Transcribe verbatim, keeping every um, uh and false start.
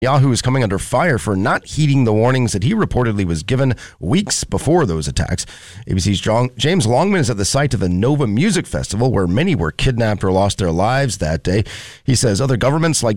Netanyahu is coming under fire for not heeding the warnings that he reportedly was given weeks before those attacks. A B C's John, James Longman is at the site of the Nova Music Festival, where many were kidnapped or lost their lives that day. He says other governments like